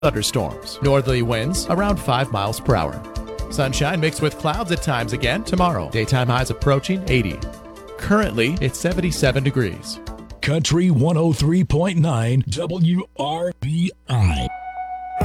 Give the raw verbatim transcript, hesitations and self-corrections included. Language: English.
thunderstorms. Northerly winds around five miles per hour. Sunshine mixed with clouds at times again tomorrow. Daytime highs approaching eighty. Currently, it's seventy-seven degrees. Country one oh three point nine W R B I.